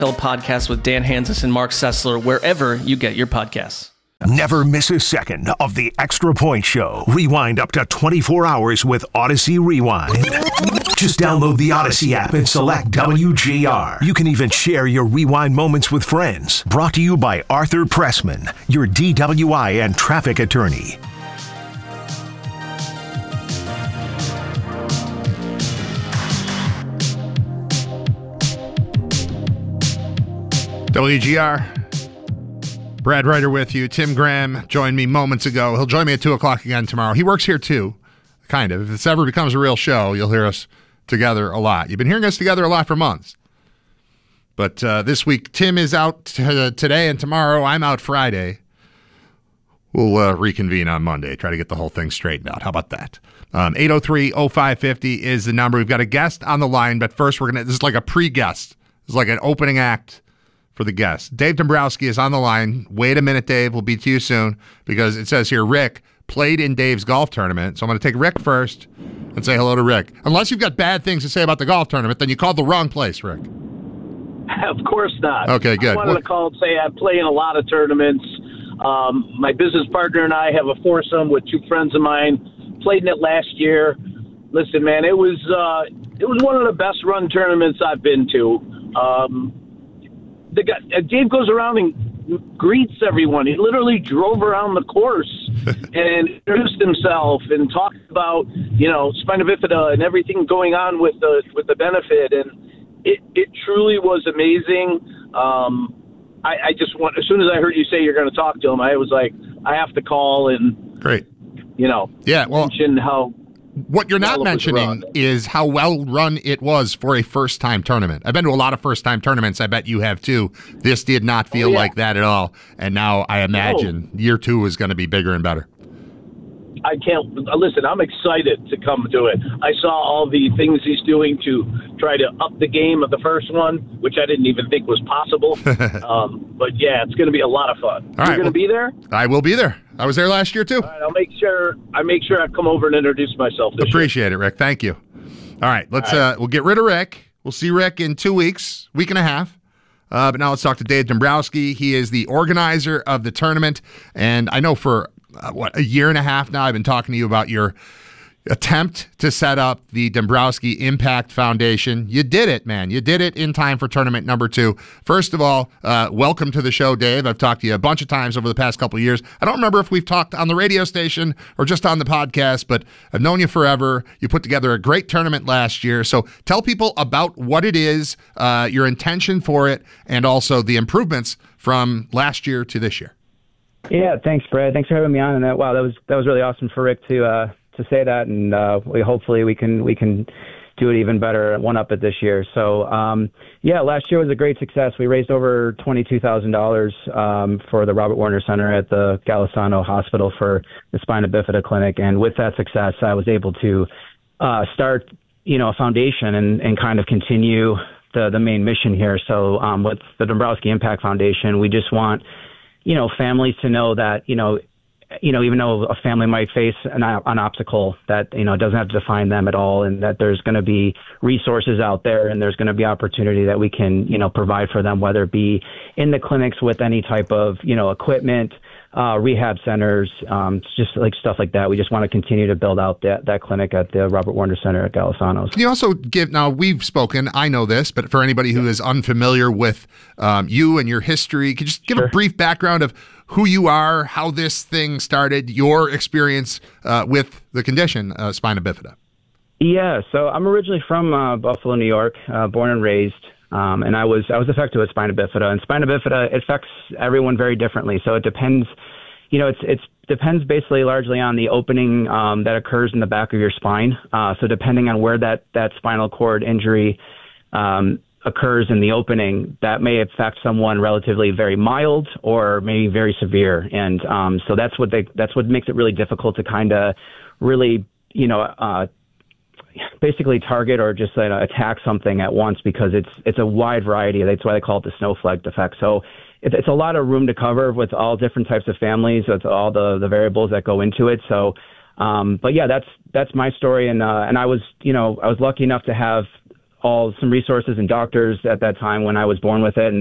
Hill podcast with Dan Hanzus and Mark Sessler, wherever you get your podcasts. Never miss a second of the Extra Point Show. Rewind up to 24 hours with Odyssey Rewind. Just download the Odyssey app and select WGR. You can even share your rewind moments with friends. Brought to you by Arthur Pressman, your DWI and traffic attorney. WGR, Brad Ryder with you. Tim Graham joined me moments ago. He'll join me at 2 o'clock again tomorrow. He works here too, kind of. If this ever becomes a real show, you'll hear us together a lot. You've been hearing us together a lot for months. But this week, Tim is out today and tomorrow. I'm out Friday. We'll reconvene on Monday, try to get the whole thing straightened out. How about that? 803-0550 is the number. We've got a guest on the line, but first this is like a pre-guest. This is like an opening act for the guest. Dave Dombrowski is on the line. Wait a minute, Dave. We'll be to you soon because it says here Rick played in Dave's golf tournament. So I'm going to take Rick first and say hello to Rick. Unless you've got bad things to say about the golf tournament, then you called the wrong place, Rick. Of course not. Okay, good. I wanted to call and say I play in a lot of tournaments. My business partner and I have a foursome with two friends of mine. Played in it last year. Listen, man, it was one of the best run tournaments I've been to. Dave goes around and greets everyone. He literally drove around the course and introduced himself and talked about, spina bifida and everything going on with the benefit. And it truly was amazing. I just as soon as I heard you say you're going to talk to him, I was like, I have to call and, great. Mention how. What you're not mentioning is how well run it was for a first-time tournament. I've been to a lot of first-time tournaments. I bet you have too. This did not feel like that at all. And now I imagine year two is going to be bigger and better. I can't listen. I'm excited to come to it. I saw all the things he's doing to try to up the game of the first one, which I didn't even think was possible. But yeah, it's going to be a lot of fun. You're going to be there? I will be there. I was there last year too. All right, I'll make sure I come over and introduce myself. Appreciate it, Rick. Thank you. All right, we'll get rid of Rick. We'll see Rick in 2 weeks, week and a half. But now let's talk to Dave Dombrowski. He is the organizer of the tournament, and I know for a year and a half now, I've been talking to you about your attempt to set up the Dombrowski Impact Foundation. You did it, man. You did it in time for tournament number 2. First of all, welcome to the show, Dave. I've talked to you a bunch of times over the past couple of years. I don't remember if we've talked on the radio station or just on the podcast, but I've known you forever. You put together a great tournament last year. So tell people about what it is, your intention for it, and also the improvements from last year to this year. Yeah, thanks, Brad. Thanks for having me on. And that was really awesome for Rick to say that, and hopefully we can do it even better, one up it this year. So last year was a great success. We raised over $22,000 for the Robert Warner Center at the Golisano Hospital for the Spina Bifida Clinic, and with that success, I was able to start a foundation and kind of continue the main mission here. So with the Dombrowski Impact Foundation, we just want families to know that, even though a family might face an obstacle, that, it doesn't have to define them at all, and that there's going to be resources out there and there's going to be opportunity that we can, provide for them, whether it be in the clinics with any type of, equipment, rehab centers, just like stuff like that. We just want to continue to build out that clinic at the Robert Warner Center at Golisano's. Can you also now we've spoken, I know this, but for anybody who is unfamiliar with you and your history, can you just give a brief background of who you are, how this thing started, your experience with the condition, spina bifida? Yeah, so I'm originally from Buffalo, New York, born and raised. And I was affected with spina bifida, and spina bifida affects everyone very differently. So it depends, it depends basically largely on the opening that occurs in the back of your spine. So depending on where that spinal cord injury occurs in the opening, that may affect someone relatively very mild or maybe very severe. And so that's what makes it really difficult to kind of really, basically target or just attack something at once, because it's a wide variety. That's why they call it the snowflake effect. So it's a lot of room to cover with all different types of families, with all the variables that go into it. So, but yeah, that's my story. And I was lucky enough to have some resources and doctors at that time when I was born with it. And